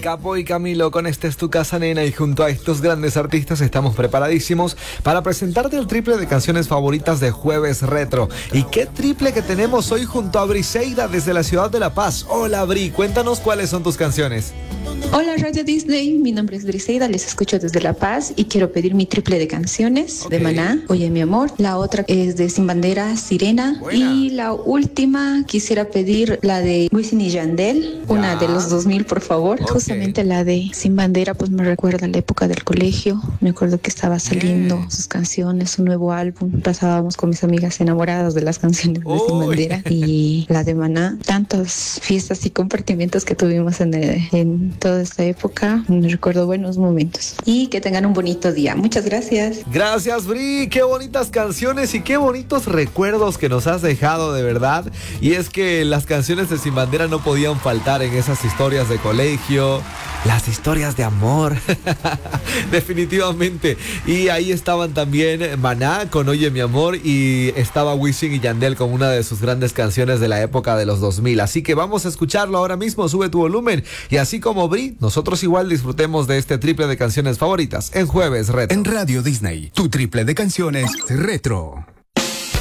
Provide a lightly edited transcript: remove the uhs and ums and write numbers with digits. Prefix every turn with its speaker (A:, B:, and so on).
A: Capo y Camilo con Esta es tu casa, nena, y junto a estos grandes artistas estamos preparadísimos para presentarte el triple de canciones favoritas de Jueves Retro. ¿Y qué triple que tenemos hoy junto a Briseida desde la ciudad de La Paz? Hola Bri, cuéntanos cuáles son tus canciones.
B: Hola Radio Disney, mi nombre es Briseida, les escucho desde La Paz y quiero pedir mi triple de canciones de Maná, Oye mi amor, la otra es de Sin Bandera, Sirena. Buena. Y la última quisiera pedir la de Wisin y Yandel, una de los 2000 por favor. Justamente la de Sin Bandera pues me recuerda a la época del colegio, me acuerdo que estaba saliendo sus canciones, su nuevo álbum, pasábamos con mis amigas enamoradas de las canciones de Sin Bandera. Y la de Maná, tantas fiestas y compartimientos que tuvimos en toda esta época, me recuerdo buenos momentos. Y que tengan un bonito día. Muchas gracias.
A: Gracias, Bri. Qué bonitas canciones y qué bonitos recuerdos que nos has dejado, de verdad. Y es que las canciones de Sin Bandera no podían faltar en esas historias de colegio, las historias de amor. Definitivamente. Y ahí estaban también Maná con Oye mi amor, y estaba Wisin y Yandel con una de sus grandes canciones de la época de los 2000. Así que vamos a escucharlo ahora mismo. Sube tu volumen. Y así como Bri, nosotros igual disfrutemos de este triple de canciones favoritas en Jueves Retro.
C: En Radio Disney, tu triple de canciones retro.